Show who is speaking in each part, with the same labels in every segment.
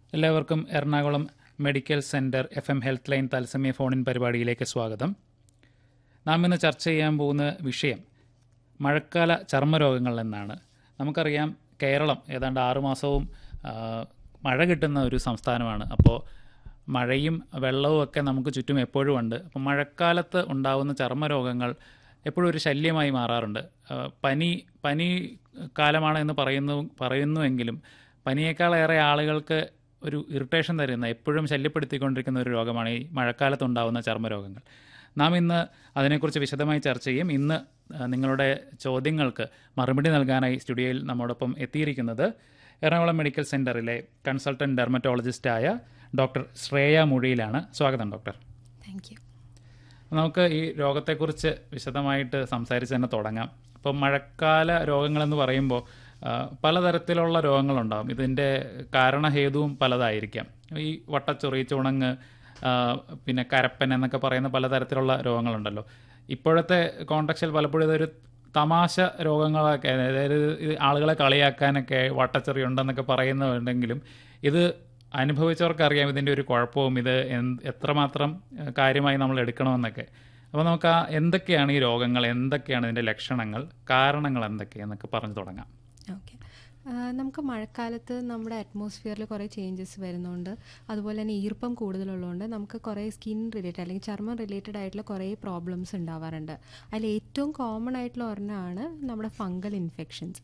Speaker 1: എല്ലാവർക്കും Ernakulam medical centre FM health line തത്സമയ ഫോണിൻ പരിപാടിയിലേക്ക് സ്വാഗതം. നാം ഇന്ന് ചർച്ച ചെയ്യാൻ പോകുന്ന വിഷയം മഴക്കാല ചർമ്മരോഗങ്ങൾ എന്നാണ്. നമുക്കറിയാം, കേരളം ഏതാണ്ട് 6 മാസവും മഴ കിട്ടുന്ന ഒരു സംസ്ഥാനമാണ്. അപ്പോൾ മഴയും വെള്ളവും ഒക്കെ നമുക്ക് ചുറ്റും എപ്പോഴും ഉണ്ട്. അപ്പോൾ മഴക്കാലത്ത് ഉണ്ടാകുന്ന ചർമ്മരോഗങ്ങൾ എപ്പോഴും ഒരു ശല്യമായി മാറാറുണ്ട്. പനി കാലമാണ് എന്ന് പറയുന്നുവെങ്കിലും പനിയേക്കാളേറെ ആളുകൾക്ക് ഒരു ഇറിറ്റേഷൻ തരുന്ന, എപ്പോഴും ശല്യപ്പെടുത്തിക്കൊണ്ടിരിക്കുന്ന ഒരു രോഗമാണ് ഈ മഴക്കാലത്തുണ്ടാകുന്ന ചർമ്മരോഗങ്ങൾ. നാം ഇന്ന് അതിനെക്കുറിച്ച് വിശദമായി ചർച്ച ചെയ്യും. ഇന്ന് നിങ്ങളുടെ ചോദ്യങ്ങൾക്ക് മറുപടി നൽകാനായി സ്റ്റുഡിയോയിൽ നമ്മോടൊപ്പം എത്തിയിരിക്കുന്നത് Ernakulam medical സെൻറ്ററിലെ consultant ഡെർമറ്റോളജിസ്റ്റായ doctor Shreya മുഴിയിലാണ്. സ്വാഗതം ഡോക്ടർ.
Speaker 2: Thank you.
Speaker 1: നമുക്ക് ഈ രോഗത്തെക്കുറിച്ച് വിശദമായിട്ട് സംസാരിച്ച് തന്നെ തുടങ്ങാം. ഇപ്പം മഴക്കാല രോഗങ്ങളെന്ന് പറയുമ്പോൾ പലതരത്തിലുള്ള രോഗങ്ങളുണ്ടാകും. ഇതിൻ്റെ കാരണഹേതുവും പലതായിരിക്കാം. ഈ വട്ടച്ചൊറി, ചുണങ്ങ്, പിന്നെ കരപ്പൻ എന്നൊക്കെ പറയുന്ന പലതരത്തിലുള്ള രോഗങ്ങളുണ്ടല്ലോ. ഇപ്പോഴത്തെ കോണ്ടക്സ്റ്റിൽ പലപ്പോഴും ഇതൊരു തമാശ രോഗങ്ങളൊക്കെ, അതായത് ആളുകളെ കളിയാക്കാനൊക്കെ വട്ടച്ചൊറി ഉണ്ടെന്നൊക്കെ പറയുന്നുണ്ടെങ്കിലും ഇത് അനുഭവിച്ചവർക്കറിയാം ഇതിൻ്റെ ഒരു കുഴപ്പവും ഇത് എത്രമാത്രം കാര്യമായി നമ്മൾ എടുക്കണമെന്നൊക്കെ. അപ്പോൾ നമുക്ക് എന്തൊക്കെയാണ് ഈ രോഗങ്ങൾ, എന്തൊക്കെയാണ് ഇതിൻ്റെ ലക്ഷണങ്ങൾ, കാരണങ്ങൾ എന്തൊക്കെയെന്നൊക്കെ പറഞ്ഞു തുടങ്ങാം.
Speaker 2: ഓക്കെ. നമുക്ക് മഴക്കാലത്ത് നമ്മുടെ അറ്റ്മോസ്ഫിയറിൽ കുറേ ചേഞ്ചസ് വരുന്നുണ്ട്. അതുപോലെ തന്നെ ഈർപ്പം കൂടുതലുള്ളതുകൊണ്ട് നമുക്ക് കുറേ സ്കിൻ റിലേറ്റഡ് അല്ലെങ്കിൽ ചർമ്മം റിലേറ്റഡ് ആയിട്ടുള്ള കുറേ പ്രോബ്ലംസ് ഉണ്ടാവാറുണ്ട്. അതിൽ ഏറ്റവും കോമൺ ആയിട്ടുള്ള ഒരെണ്ണമാണ് നമ്മുടെ ഫംഗൽ ഇൻഫെക്ഷൻസ്.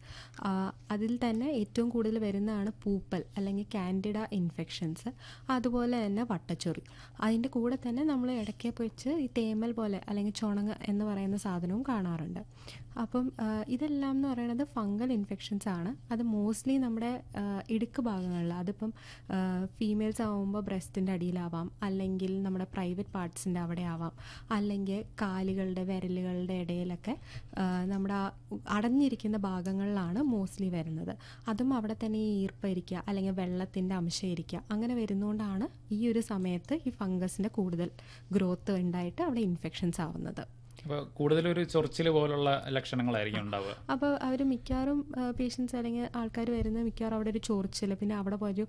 Speaker 2: അതിൽ തന്നെ ഏറ്റവും കൂടുതൽ വരുന്നതാണ് പൂപ്പൽ അല്ലെങ്കിൽ കാൻഡിഡ ഇൻഫെക്ഷൻസ്, അതുപോലെ തന്നെ വട്ടച്ചൊറി. അതിൻ്റെ കൂടെ തന്നെ നമ്മൾ ഇടയ്ക്ക് വെച്ച് ഈ തേമൽ പോലെ അല്ലെങ്കിൽ ചുണങ്ങ് എന്ന് പറയുന്ന സാധനവും കാണാറുണ്ട്. അപ്പം ഇതെല്ലാം എന്ന് പറയുന്നത് ഫംഗൽ ഇൻഫെക്ഷൻസ് ആണ്. അത് മോസ്റ്റ്ലി നമ്മുടെ ഇടുക്ക് ഭാഗങ്ങളിൽ, അതിപ്പം ഫീമെയിൽസ് ആകുമ്പോൾ ബ്രസ്റ്റിൻ്റെ അടിയിലാവാം, അല്ലെങ്കിൽ നമ്മുടെ പ്രൈവറ്റ് പാർട്സിൻ്റെ അവിടെ ആവാം, അല്ലെങ്കിൽ കാലുകളുടെ വിരലുകളുടെ ഇടയിലൊക്കെ നമ്മുടെ അടഞ്ഞിരിക്കുന്ന ഭാഗങ്ങളിലാണ് മോസ്റ്റ്ലി വരുന്നത്. അതും അവിടെ തന്നെ ഈ ഈർപ്പരിക്കുക അല്ലെങ്കിൽ വെള്ളത്തിൻ്റെ അംശം ഇരിക്കുക അങ്ങനെ വരുന്നതുകൊണ്ടാണ് ഈ ഒരു സമയത്ത് ഈ ഫംഗസിൻ്റെ കൂടുതൽ ഗ്രോത്ത് ഉണ്ടായിട്ട് അവിടെ ഇൻഫെക്ഷൻസ് ആവുന്നത്.
Speaker 1: അപ്പോൾ കൂടുതലൊരു ചൊറിച്ചിൽ പോലുള്ള ലക്ഷണങ്ങളായിരിക്കും ഉണ്ടാവുക.
Speaker 2: അപ്പോൾ അവർ മിക്കവാറും പേഷ്യൻസ് അല്ലെങ്കിൽ ആൾക്കാർ വരുന്നത് മിക്കവാറും അവിടെ ഒരു ചൊറിച്ചിൽ, പിന്നെ അവിടെ ഒരു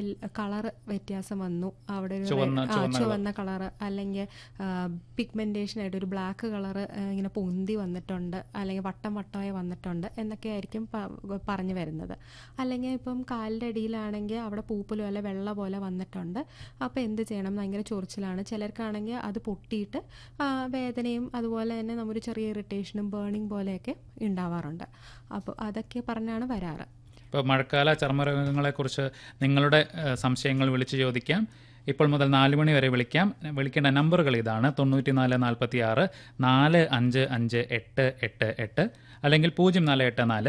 Speaker 2: കളർ വ്യത്യാസം വന്നു, അവിടെ ഒരു ചുവന്ന കളറ് അല്ലെങ്കിൽ പിഗ്മെൻറ്റേഷൻ ആയിട്ട് ഒരു ബ്ലാക്ക് കളറ് ഇങ്ങനെ പൊന്തി വന്നിട്ടുണ്ട്, അല്ലെങ്കിൽ വട്ടമായി വന്നിട്ടുണ്ട് എന്നൊക്കെ ആയിരിക്കും പറഞ്ഞു വരുന്നത്. അല്ലെങ്കിൽ ഇപ്പം കാലിൻ്റെ അടിയിലാണെങ്കിൽ അവിടെ പൂപ്പലോ അല്ലെ വെള്ള പോലെ വന്നിട്ടുണ്ട്. അപ്പോൾ എന്ത് ചെയ്യണം, ഭയങ്കര ചൊറിച്ചിലാണ്. ചിലർക്കാണെങ്കിൽ അത് പൊട്ടിയിട്ട് വേദനയും അതുപോലെ തന്നെ നമ്മുടെ ചെറിയ ഇറിറ്റേഷനും ബേണിംഗ് പോലെയൊക്കെ ഉണ്ടാവാറുണ്ട്. അപ്പോൾ അതൊക്കെ പറഞ്ഞാണ് വരാറ്.
Speaker 1: ഇപ്പോൾ മഴക്കാല ചർമ്മരോഗങ്ങളെക്കുറിച്ച് നിങ്ങളുടെ സംശയങ്ങൾ വിളിച്ചു ചോദിക്കാം. ഇപ്പോൾ മുതൽ 4 മണി വരെ വിളിക്കാം. വിളിക്കേണ്ട നമ്പറുകൾ ഇതാണ്: 94 46 455 888 അല്ലെങ്കിൽ 0484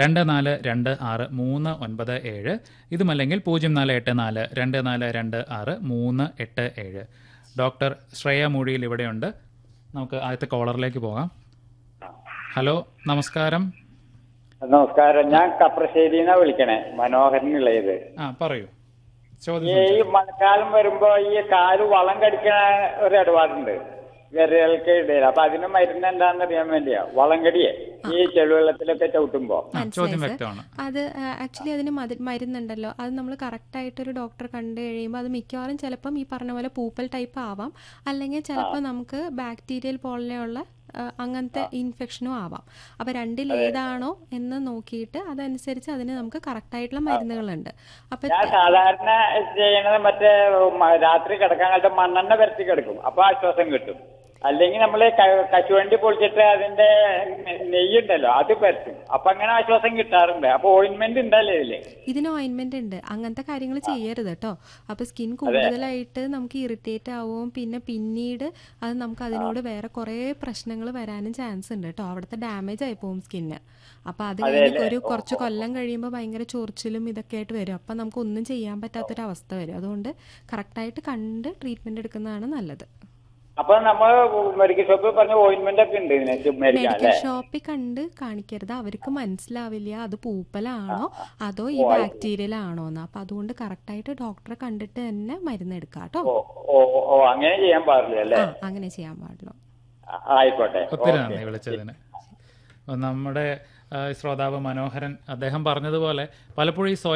Speaker 1: 2426 397, ഇതുമല്ലെങ്കിൽ 0484 2426 387. ഡോക്ടർ ശ്രേയ മൂഴിയിൽ ഇവിടെയുണ്ട്. നമുക്ക് ആദ്യത്തെ കോളറിലേക്ക് പോകാം. ഹലോ, നമസ്കാരം.
Speaker 3: നമസ്കാരം. ഞാൻ കപ്രശ്ശേരിന്നാ വിളിക്കണേ, മനോഹരനുള്ളത്.
Speaker 1: പറയൂ.
Speaker 3: ഈ മഴക്കാലം വരുമ്പോ ഈ കാല് വളം കടിക്കണ ഒരു ഇടപാടുണ്ട് വിരലുകൾക്ക് ഇടയിൽ. അപ്പൊ അതിന് മരുന്ന് എന്താണെന്ന് അറിയാൻ വേണ്ടിയാ. വളം കടിയെ ഈ ചെളിവെള്ളത്തിലൊക്കെ ചവിട്ടുമ്പോ.
Speaker 2: അത് ആക്ച്വലി അതിന് മരുന്നുണ്ടല്ലോ. അത് നമ്മൾ കറക്റ്റ് ആയിട്ടൊരു ഡോക്ടറെ കണ്ടു കഴിയുമ്പോൾ അത് മിക്കവാറും ചിലപ്പം ഈ പറഞ്ഞ പോലെ പൂപ്പൽ ടൈപ്പ് ആവാം, അല്ലെങ്കിൽ ചിലപ്പോൾ നമുക്ക് ബാക്ടീരിയൽ പോലെയുള്ള അങ്ങനത്തെ ഇൻഫെക്ഷനും ആവാം. അപ്പൊ രണ്ടിൽ ഏതാണോ എന്ന് നോക്കിയിട്ട് അതനുസരിച്ച് അതിന് നമുക്ക് കറക്റ്റ് ആയിട്ടുള്ള മരുന്നുകളുണ്ട്. അപ്പൊ
Speaker 3: ഞാൻ സാധാരണ ചെയ്യണത് മറ്റേ രാത്രി കിടക്കാൻ മണ്ണെണ്ണ പരത്തി കിടക്കും, അപ്പൊ ആശ്വാസം കിട്ടും. അല്ലെങ്കിൽ നമ്മള് കശുവണ്ടി പൊളിച്ചിട്ട് അതിന്റെ നെയ്യുണ്ടല്ലോ അത് പരത്തും, അപ്പൊ അങ്ങനെ ആശ്വാസം കിട്ടാറുണ്ട്. അപ്പൊ ഓയിന്റ്മെന്റ് ഉണ്ടല്ലേ ഇതില്?
Speaker 2: ഇതിന് ഓയിന്റ്മെന്റ് ഉണ്ട്. അങ്ങനത്തെ കാര്യങ്ങൾ ചെയ്യരുത് കേട്ടോ. അപ്പൊ സ്കിൻ കൂടുതലായിട്ട് നമുക്ക് ഇറിറ്റേറ്റ് ആവും, പിന്നെ പിന്നീട് അത് നമുക്ക് അതിനോട് വേറെ കുറെ പ്രശ്നങ്ങൾ വരാനും ചാൻസ് ഉണ്ട് കേട്ടോ. അവിടുത്തെ ഡാമേജ് ആയി പോകും സ്കിന്ന്. അപ്പൊ അത് കഴിഞ്ഞ് ഒരു കുറച്ച് കൊല്ലം കഴിയുമ്പോൾ ഭയങ്കര ചൊറിച്ചിലും ഇതൊക്കെ ആയിട്ട് വരും. അപ്പൊ നമുക്ക് ഒന്നും ചെയ്യാൻ പറ്റാത്തൊരവസ്ഥ വരും. അതുകൊണ്ട് കറക്റ്റായിട്ട് കണ്ട് ട്രീറ്റ്മെന്റ് എടുക്കുന്നതാണ് നല്ലത്.
Speaker 3: അപ്പൊ നമ്മള് മെഡിക്കൽ ഷോപ്പിൽ പറഞ്ഞ ഓയിന്റ്മെന്റ് ഒക്കെ ഉണ്ട്.
Speaker 2: മെഡിക്കൽ ഷോപ്പിൽ കണ്ട് കാണിക്കരുത്, അവർക്ക് മനസ്സിലാവില്ല അത് പൂപ്പലാണോ അതോ ഈ ബാക്ടീരിയൽ ആണോന്ന്. അപ്പൊ അതുകൊണ്ട് കറക്റ്റായിട്ട് ഡോക്ടറെ കണ്ടിട്ട് തന്നെ മരുന്ന് എടുക്കാം കേട്ടോ.
Speaker 3: അങ്ങനെ ചെയ്യാൻ പാടില്ല അല്ലേ?
Speaker 2: അങ്ങനെ ചെയ്യാൻ പാടില്ല.
Speaker 3: ആയിക്കോട്ടെ.
Speaker 1: ഒത്തിരി നന്ദി വിളിച്ചതിന്. നമ്മുടെ ശ്രോതാവ് മനോഹരൻ അദ്ദേഹം പറഞ്ഞതുപോലെ പലപ്പോഴും ഈ